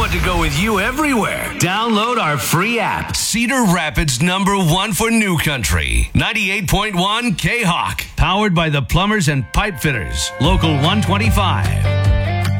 want to go with you everywhere. Download our free app. Cedar Rapids #1 for New Country. 98.1 K-Hawk. Powered by the Plumbers and Pipe Fitters. Local 125.